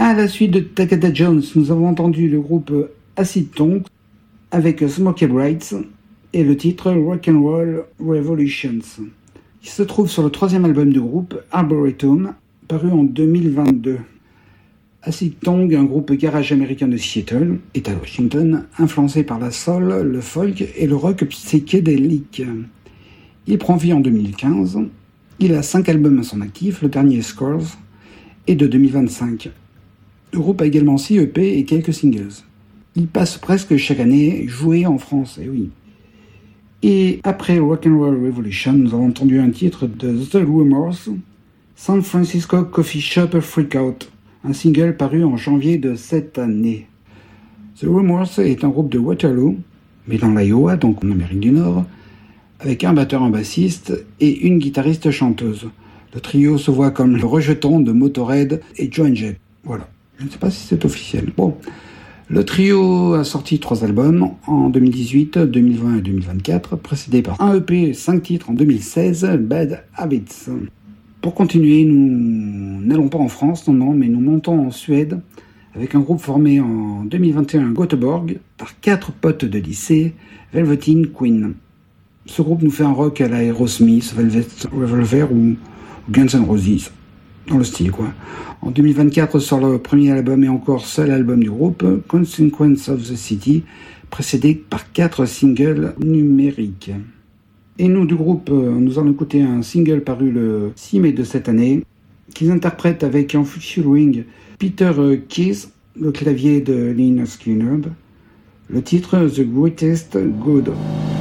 À la suite de Takata Jones, nous avons entendu le groupe Acid Tongue avec Smokey Brights et le titre Rock'n'Roll Revolutions, qui se trouve sur le 3e album du groupe, Arboretum, paru en 2022. Acid Tongue, un groupe garage américain de Seattle, État de Washington, influencé par la soul, le folk et le rock psychédélique. Il prend vie en 2015. Il a 5 albums à son actif, le dernier Scores est de 2025. Le groupe a également 6 EP et quelques singles. Il passe presque chaque année jouer en France, et oui. Et après Rock'n'Roll Revolution, nous avons entendu un titre de The Rumors, San Francisco Coffee Shop Freakout, un single paru en janvier de cette année. The Rumors est un groupe de Waterloo, mais dans l'Iowa, donc en Amérique du Nord, avec un batteur, un bassiste et une guitariste chanteuse. Le trio se voit comme le rejeton de Motörhead et Joan Jett. Voilà. Je ne sais pas si c'est officiel. Bon. Le trio a sorti 3 albums en 2018, 2020 et 2024, précédés par un EP et 5 titres en 2016, Bad Habits. Pour continuer, nous n'allons pas en France, non, mais nous montons en Suède avec un groupe formé en 2021 à Göteborg par 4 potes de lycée, Velveteen Queen. Ce groupe nous fait un rock à la Aerosmith, Velvet Revolver ou Guns N' Roses, dans le style quoi. En 2024 sort le premier album et encore seul album du groupe, Consequence of the City, précédé par 4 singles numériques. Et nous du groupe, nous allons écouter un single paru le 6 mai de cette année, qu'ils interprètent avec en featuring Peter Keys, le clavier de Lynyrd Skynyrd, le titre The Greatest Good.